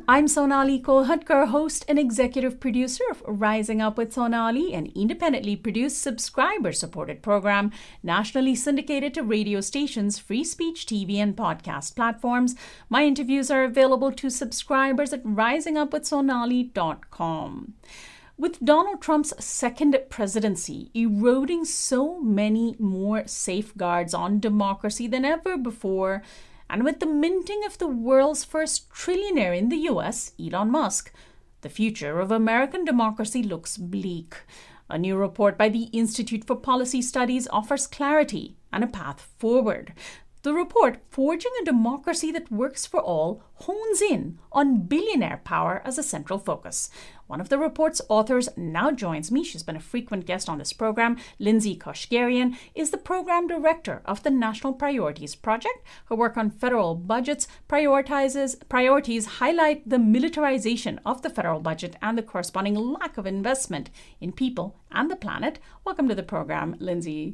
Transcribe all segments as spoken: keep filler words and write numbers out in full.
I'm Sonali Kolhatkar, host and executive producer of Rising Up with Sonali, an independently produced, subscriber-supported program nationally syndicated to radio stations, free speech T V, and podcast platforms. My interviews are available to subscribers at rising up with sonali dot com. With Donald Trump's second presidency eroding so many more safeguards on democracy than ever before, and with the minting of the world's first trillionaire in the U S, Elon Musk, the future of American democracy looks bleak. A new report by the Institute for Policy Studies offers clarity and a path forward. The report, Forging a Democracy That Works for All, hones in on billionaire power as a central focus. One of the report's authors now joins me. She's been a frequent guest on this program. Lindsay Kashgarian is the program director of the National Priorities Project. Her work on federal budgets prioritizes priorities highlight the militarization of the federal budget and the corresponding lack of investment in people and the planet. Welcome to the program, Lindsay.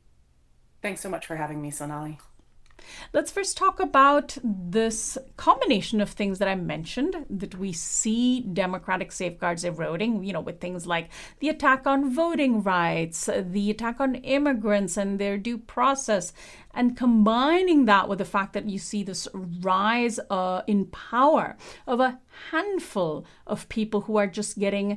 Thanks so much for having me, Sonali. Let's first talk about this combination of things that I mentioned, that we see democratic safeguards eroding, you know, with things like the attack on voting rights, the attack on immigrants and their due process, and combining that with the fact that you see this rise uh, in power of a handful of people who are just getting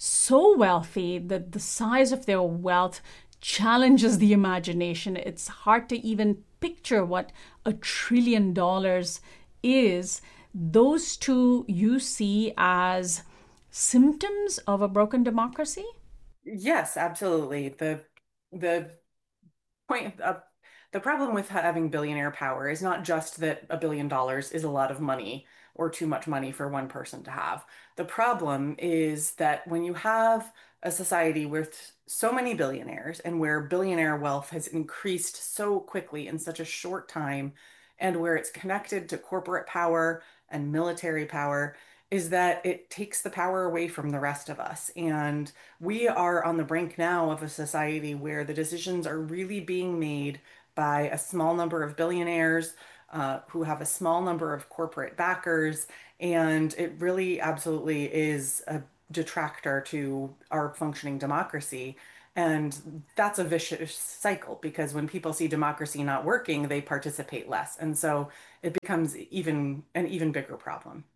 so wealthy that the size of their wealth challenges the imagination. It's hard to even picture what a trillion dollars is. Those two you see as symptoms of a broken democracy? Yes, absolutely. The the point of the problem with having billionaire power is not just that a billion dollars is a lot of money or too much money for one person to have. The problem is that when you have a society with so many billionaires and where billionaire wealth has increased so quickly in such a short time, and where it's connected to corporate power and military power, is that it takes the power away from the rest of us. And we are on the brink now of a society where the decisions are really being made by a small number of billionaires uh, who have a small number of corporate backers. And it really absolutely is a detractor to our functioning democracy. And that's a vicious cycle because when people see democracy not working, they participate less. And so it becomes even an even bigger problem.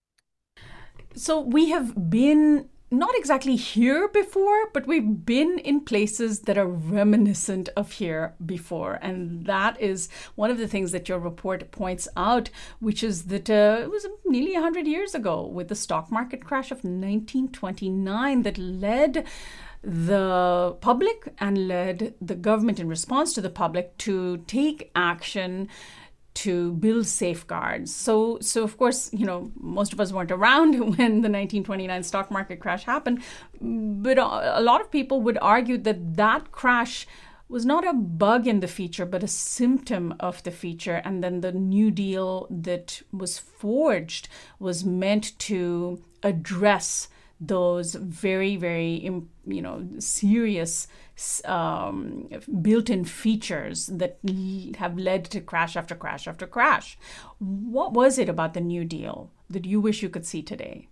So we have been not exactly here before, but we've been in places that are reminiscent of here before. And that is one of the things that your report points out, which is that uh, it was nearly one hundred years ago with the stock market crash of nineteen twenty-nine that led the public and led the government in response to the public to take action to build safeguards. So, so of course, you know, most of us weren't around when the nineteen twenty-nine stock market crash happened, but a lot of people would argue that that crash was not a bug in the feature, but a symptom of the feature. And then the New Deal that was forged was meant to address those very, very, you know, serious um, built-in features that have led to crash after crash after crash. What was it about the New Deal that you wish you could see today?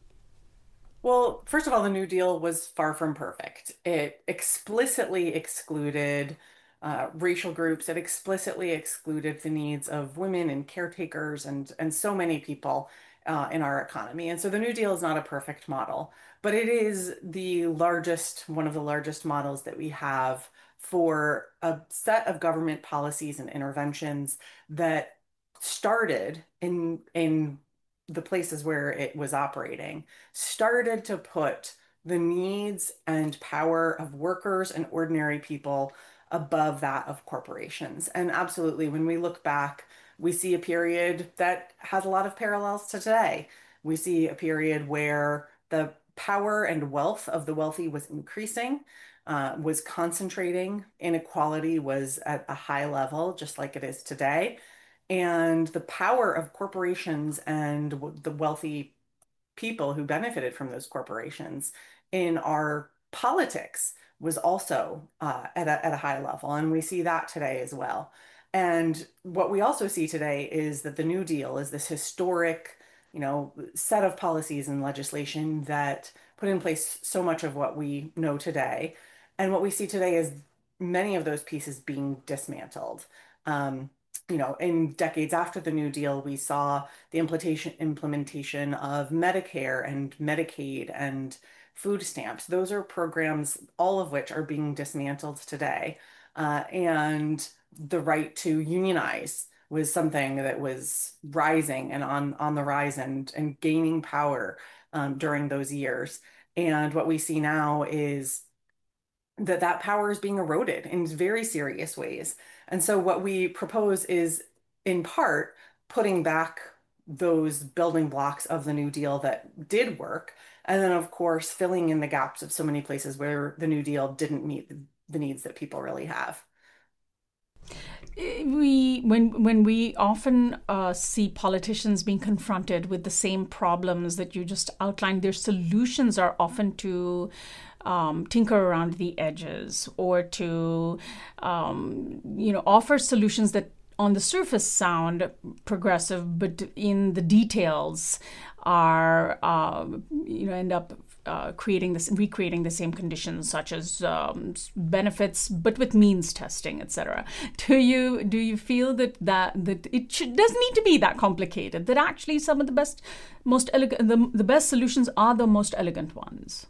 Well, first of all, the New Deal was far from perfect. It explicitly excluded uh, racial groups. It explicitly excluded the needs of women and caretakers and, and so many people uh, in our economy. And so the New Deal is not a perfect model, but it is the largest, one of the largest models that we have for a set of government policies and interventions that started in in the places where it was operating, started to put the needs and power of workers and ordinary people above that of corporations. And absolutely, when we look back, we see a period that has a lot of parallels to today. We see a period where the power and wealth of the wealthy was increasing, uh, was concentrating, inequality was at a high level, just like it is today. And the power of corporations and the wealthy people who benefited from those corporations in our politics was also uh, at a, at a high level. And we see that today as well. And what we also see today is that the New Deal is this historic you know, set of policies and legislation that put in place so much of what we know today. And what we see today is many of those pieces being dismantled. Um, you know, in decades after the New Deal, we saw the implementation implementation of Medicare and Medicaid and food stamps. Those are programs, all of which are being dismantled today. Uh, and the right to unionize was something that was rising and on on the rise and and gaining power um, during those years. And what we see now is that that power is being eroded in very serious ways. And so what we propose is in part putting back those building blocks of the New Deal that did work. And then, of course, filling in the gaps of so many places where the New Deal didn't meet the, the needs that people really have. We when when we often uh, see politicians being confronted with the same problems that you just outlined, their solutions are often to um, tinker around the edges or to um, you know offer solutions that on the surface sound progressive, but in the details are uh, you know end up uh, creating this, recreating the same conditions, such as um, benefits, but with means testing, et cetera. Do you do you feel that that that it should, doesn't need to be that complicated? That actually some of the best, most elegant, the, the best solutions are the most elegant ones.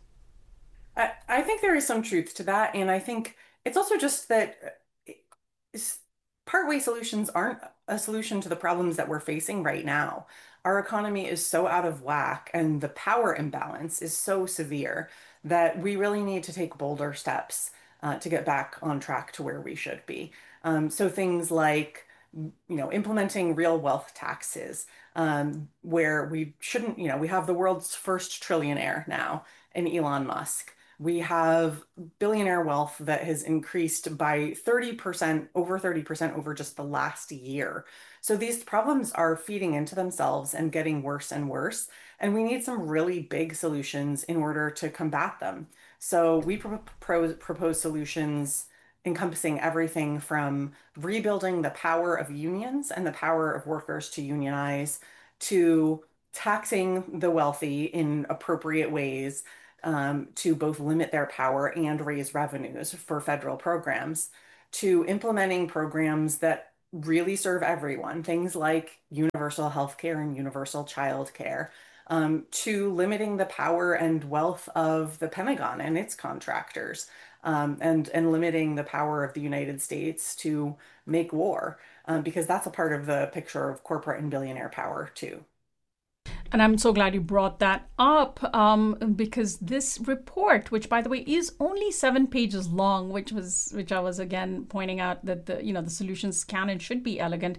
I, I think there is some truth to that. And I think it's also just that it's, partway solutions aren't a solution to the problems that we're facing right now. Our economy is so out of whack and the power imbalance is so severe that we really need to take bolder steps uh, to get back on track to where we should be. Um, so things like, you know, implementing real wealth taxes, um, where we shouldn't, you know, we have the world's first trillionaire now in Elon Musk. We have billionaire wealth that has increased by thirty percent, over thirty percent over just the last year. So these problems are feeding into themselves and getting worse and worse. And we need some really big solutions in order to combat them. So we propose, propose solutions encompassing everything from rebuilding the power of unions and the power of workers to unionize to taxing the wealthy in appropriate ways um, to both limit their power and raise revenues for federal programs, to implementing programs that really serve everyone, things like universal health care and universal child care, um, to limiting the power and wealth of the Pentagon and its contractors, um, and, and limiting the power of the United States to make war, um, because that's a part of the picture of corporate and billionaire power too. And I'm so glad you brought that up um, because this report, which by the way is only seven pages long, which was which I was again pointing out that the you know the solutions can and should be elegant.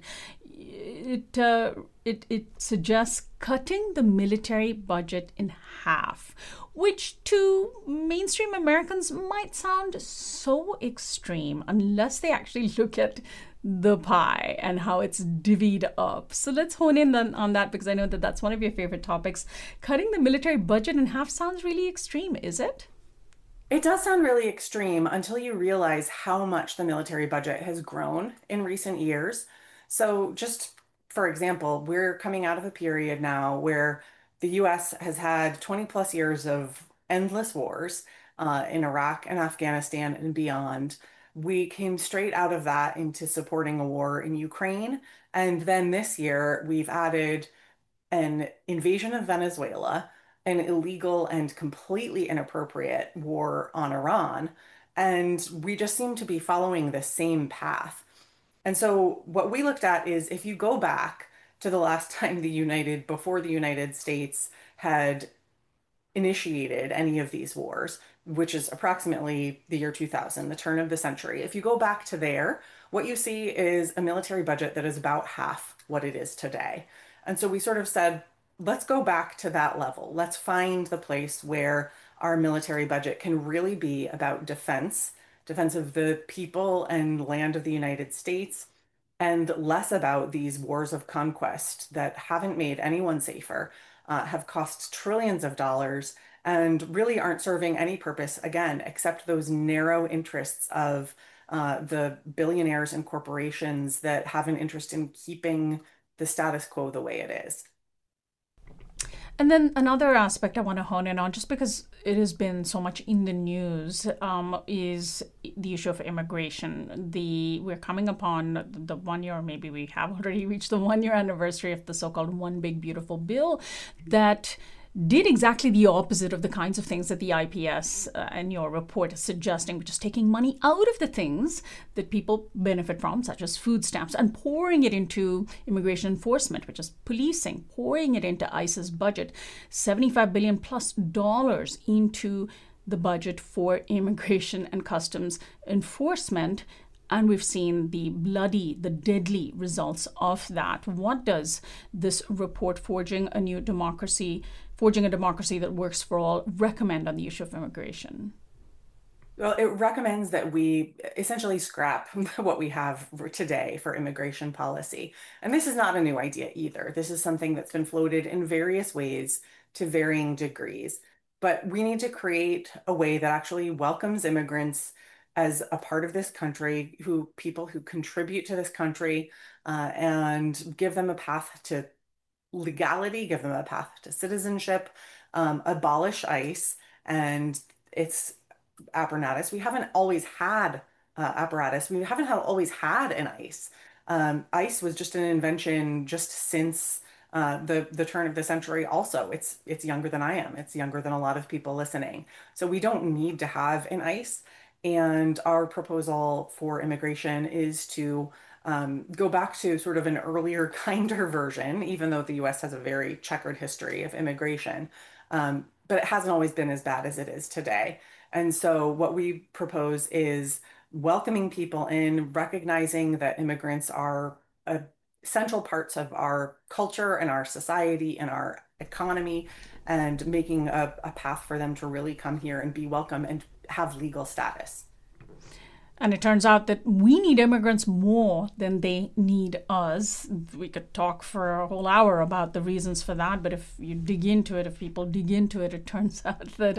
It uh, it it suggests cutting the military budget in half, which to mainstream Americans might sound so extreme unless they actually look at the pie and how it's divvied up. So let's hone in on, on that because I know that that's one of your favorite topics. Cutting the military budget in half sounds really extreme, is it? It does sound really extreme until you realize how much the military budget has grown in recent years. So, just for example, we're coming out of a period now where the U S has had twenty plus years of endless wars uh, in Iraq and Afghanistan and beyond. We came straight out of that into supporting a war in Ukraine. And then this year, we've added an invasion of Venezuela, an illegal and completely inappropriate war on Iran. And we just seem to be following the same path. And so what we looked at is if you go back to the last time the United, before the United States had initiated any of these wars, which is approximately the year two thousand, the turn of the century. If you go back to there, what you see is a military budget that is about half what it is today. And so we sort of said, let's go back to that level. Let's find the place where our military budget can really be about defense, defense of the people and land of the United States, and less about these wars of conquest that haven't made anyone safer, uh, have cost trillions of dollars, and really aren't serving any purpose, again, except those narrow interests of uh, the billionaires and corporations that have an interest in keeping the status quo the way it is. And then another aspect I want to hone in on, just because it has been so much in the news, um, is the issue of immigration. The we're coming upon the one year, or maybe we have already reached the one year anniversary of the so-called One Big Beautiful Bill that did exactly the opposite of the kinds of things that the I P S uh, and your report is suggesting, which is taking money out of the things that people benefit from, such as food stamps, and pouring it into immigration enforcement, which is policing, pouring it into ICE's budget, seventy-five billion plus dollars into the budget for immigration and customs enforcement. And we've seen the bloody, the deadly results of that. What does this report, Forging a New Democracy, Forging a Democracy That Works for All, recommend on the issue of immigration? Well, it recommends that we essentially scrap what we have today for immigration policy. And this is not a new idea either. This is something that's been floated in various ways to varying degrees. But we need to create a way that actually welcomes immigrants as a part of this country, who people who contribute to this country, uh, and give them a path to legality, give them a path to citizenship, um, abolish ICE and its apparatus. We haven't always had uh, apparatus. We haven't had, always had an ICE. Um, ICE was just an invention just since uh, the the turn of the century. Also, it's it's younger than I am. It's younger than a lot of people listening. So we don't need to have an ICE. And our proposal for immigration is to um, go back to sort of an earlier, kinder version, even though the U S has a very checkered history of immigration. Um, but it hasn't always been as bad as it is today. And so what we propose is welcoming people in, recognizing that immigrants are uh, essential parts of our culture and our society and our economy, and making a, a path for them to really come here and be welcome and have legal status. And it turns out that we need immigrants more than they need us. We could talk for a whole hour about the reasons for that, but if you dig into it, if people dig into it, it turns out that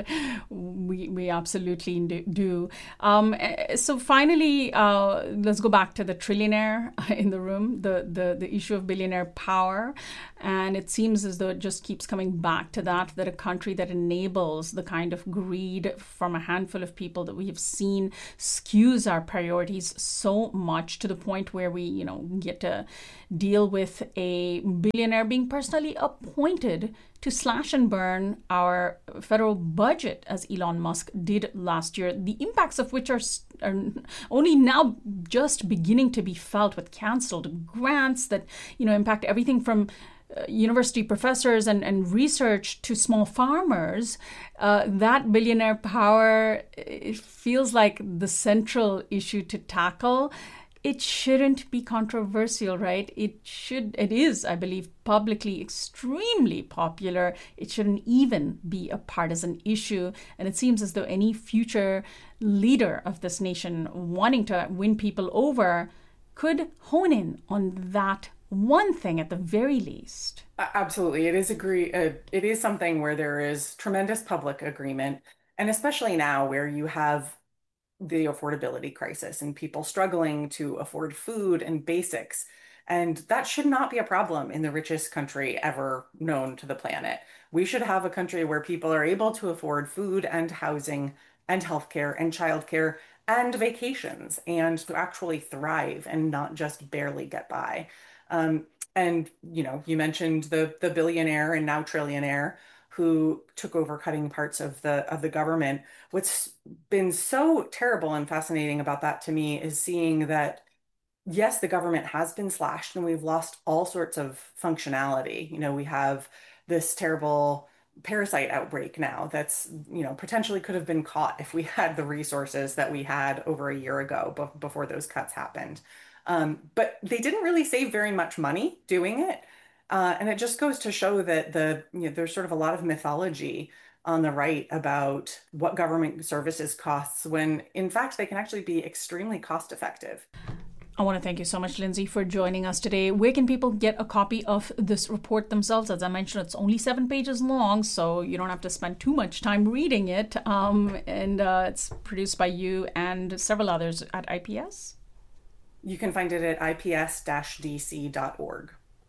we we absolutely do. Um, so finally, uh, let's go back to the trillionaire in the room, the, the, the issue of billionaire power. And it seems as though it just keeps coming back to that, that a country that enables the kind of greed from a handful of people that we have seen skews our priorities so much, to the point where we, you know, get to deal with a billionaire being personally appointed to slash and burn our federal budget, as Elon Musk did last year, the impacts of which are, are only now just beginning to be felt with canceled grants that, you know, impact everything from Uh, university professors and, and research to small farmers. Uh, that billionaire power, it feels like the central issue to tackle. It shouldn't be controversial, right? It should, it is, I believe, publicly extremely popular. It shouldn't even be a partisan issue. And it seems as though any future leader of this nation wanting to win people over could hone in on that one thing at the very least. Absolutely. It is agree. Uh, it is something where there is tremendous public agreement, and especially now where you have the affordability crisis and people struggling to afford food and basics. And that should not be a problem in the richest country ever known to the planet. We should have a country where people are able to afford food and housing and healthcare and childcare and vacations, and to actually thrive and not just barely get by. Um, and you know, you mentioned the the billionaire and now trillionaire who took over cutting parts of the of the government. What's been so terrible and fascinating about that to me is seeing that, yes, the government has been slashed and we've lost all sorts of functionality. You know, we have this terrible parasite outbreak now that's, you know, potentially could have been caught if we had the resources that we had over a year ago b- before those cuts happened. Um, but they didn't really save very much money doing it. Uh, and it just goes to show that the, you know, there's sort of a lot of mythology on the right about what government services costs, when in fact they can actually be extremely cost effective. I want to thank you so much, Lindsay, for joining us today. Where can people get a copy of this report themselves? As I mentioned, it's only seven pages long, so you don't have to spend too much time reading it. Um, and uh, it's produced by you and several others at I P S. You can find it at I P S D C dot org.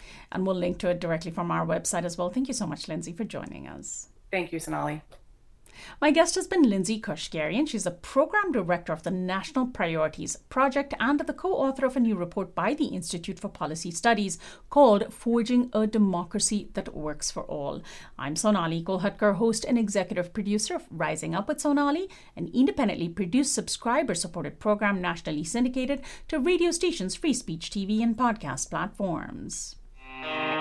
And we'll link to it directly from our website as well. Thank you so much, Lindsay, for joining us. Thank you, Sonali. My guest has been Lindsay Kashgarian. She's the Program Director of the National Priorities Project and the co-author of a new report by the Institute for Policy Studies called Forging a Democracy That Works for All. I'm Sonali Kolhatkar, host and executive producer of Rising Up with Sonali, an independently produced, subscriber-supported program nationally syndicated to radio stations, free speech T V, and podcast platforms.